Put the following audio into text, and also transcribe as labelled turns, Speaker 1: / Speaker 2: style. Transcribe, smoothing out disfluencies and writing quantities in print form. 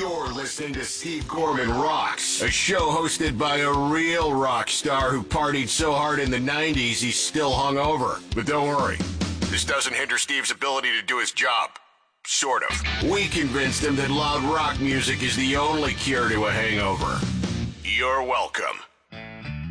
Speaker 1: You're listening to Steve Gorman Rocks, a show hosted by a real rock star who partied so hard in the 90s he's still hungover. But don't worry, this doesn't hinder Steve's ability to do his job. Sort of. We convinced him that loud rock music is the only cure to a hangover. You're welcome.